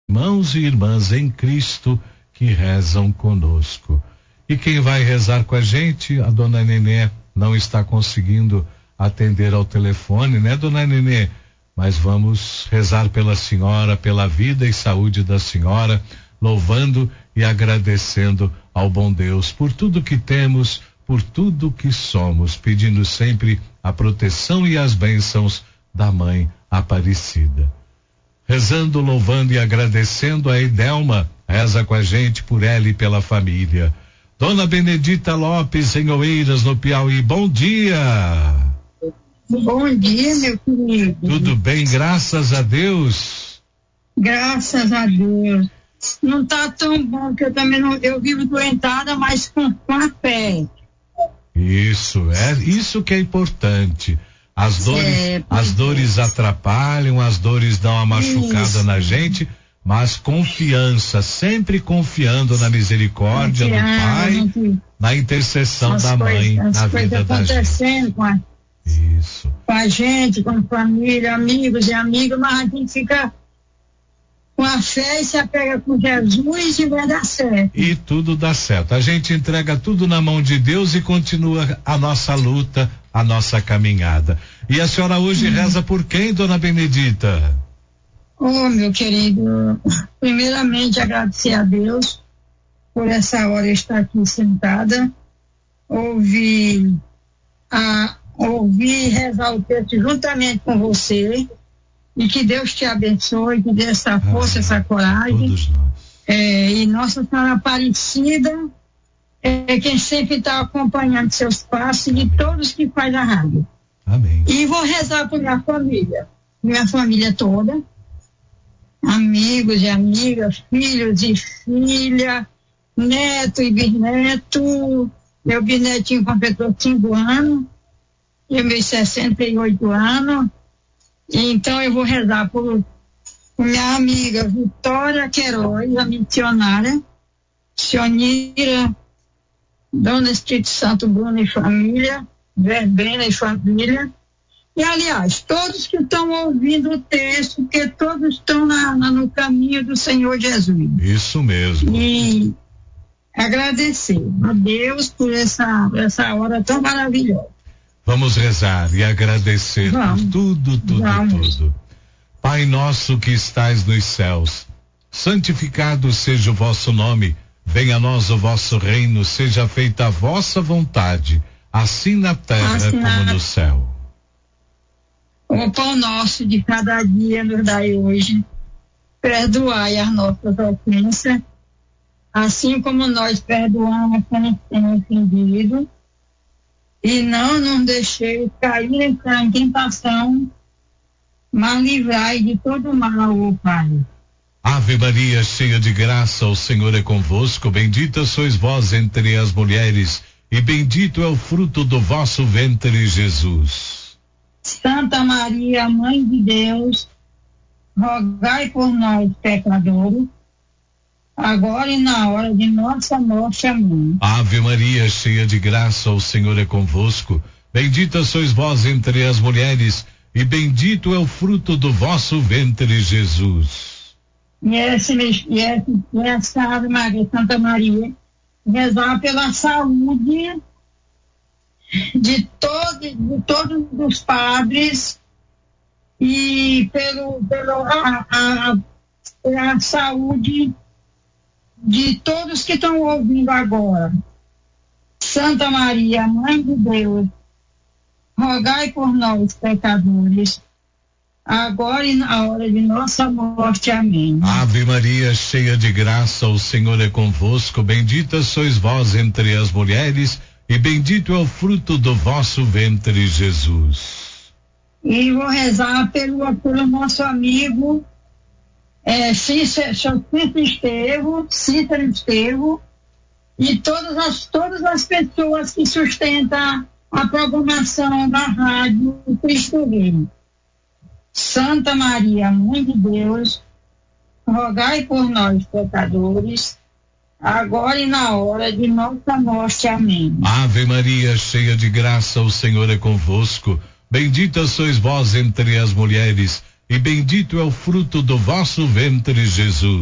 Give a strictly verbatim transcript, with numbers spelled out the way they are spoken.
irmãos e irmãs em Cristo que rezam conosco. E quem vai rezar com a gente, a dona Nenê não está conseguindo atender ao telefone, né, dona Nenê? Mas vamos rezar pela senhora, pela vida e saúde da senhora, louvando e agradecendo ao bom Deus por tudo que temos, por tudo que somos, pedindo sempre a proteção e as bênçãos da Mãe Aparecida. Rezando, louvando e agradecendo a Edelma, reza com a gente por ela e pela família. Dona Benedita Lopes, em Oeiras, no Piauí, bom dia. Bom dia, meu querido. Tudo bem, graças a Deus. Graças a Deus. Não tá tão bom, que eu também não, eu vivo doentada, mas com, com a fé. Isso, é isso que é importante. As dores, é, as dores é. atrapalham, as dores dão uma machucada isso. na gente, mas confiança, sempre confiando na misericórdia Confiando, do Pai, gente, na intercessão da Mãe coisas, na vida da gente. Com a, isso. Com a gente, com família, amigos e amigas, mas a gente fica com a fé e se apega com Jesus e vai dar certo. E tudo dá certo. A gente entrega tudo na mão de Deus e continua a nossa luta, a nossa caminhada. E a senhora hoje hum. reza por quem, dona Benedita? Oh, meu querido, primeiramente agradecer a Deus por essa hora estar aqui sentada, ouvir a ouvir e rezar o texto juntamente com você. E que Deus te abençoe, que dê essa força, ah, essa coragem. É, e Nossa Senhora Aparecida é quem sempre está acompanhando seus passos e de todos que faz a rádio. Amém. E vou rezar por minha família, minha família toda, amigos e amigas, filhos e filha, neto e bisneto. Meu bisnetinho completou cinco anos, e meus sessenta e oito anos. Então eu vou rezar por, por minha amiga Vitória Queiroz, a missionária, Sionira, Dona Espírito Santo Bruno e família, Verbena e família. E aliás, todos que estão ouvindo o texto, porque todos estão na, na, no caminho do Senhor Jesus. Isso mesmo. E agradecer a Deus por essa, essa hora tão maravilhosa. Vamos rezar e agradecer Vamos. por tudo, tudo, Vamos. tudo. Pai nosso que estais nos céus, santificado seja o vosso nome, venha a nós o vosso reino, seja feita a vossa vontade, assim na terra assim como na... no céu. O pão nosso de cada dia nos dai hoje, perdoai as nossas ofensas, assim como nós perdoamos quem tem ofendido. E não nos deixeis cair em tentação, mas livrai de todo mal, ó Pai. Ave Maria, cheia de graça, o Senhor é convosco, bendita sois vós entre as mulheres, e bendito é o fruto do vosso ventre, Jesus. Santa Maria, Mãe de Deus, rogai por nós, pecadores, agora e na hora de nossa morte. Amém. Ave Maria, cheia de graça, o Senhor é convosco. Bendita sois vós entre as mulheres, e bendito é o fruto do vosso ventre, Jesus. E essa, e essa, e essa Ave Maria, Santa Maria, rezar pela saúde de, todo, de todos os padres e pelo, pelo a, a, a saúde de todos que estão ouvindo agora. Santa Maria, Mãe de Deus, rogai por nós, pecadores, agora e na hora de nossa morte. Amém. Ave Maria, cheia de graça, o Senhor é convosco, bendita sois vós entre as mulheres, e bendito é o fruto do vosso ventre, Jesus. E vou rezar pelo, pelo nosso amigo É, Cícero, Cícero Estevão, Cícero Estevão e todas as, todas as pessoas que sustentam a programação da rádio Cristo Reino. Santa Maria, Mãe de Deus, rogai por nós, pecadores, agora e na hora de nossa morte. Amém. Ave Maria, cheia de graça, o Senhor é convosco, bendita sois vós entre as mulheres, e bendito é o fruto do vosso ventre, Jesus.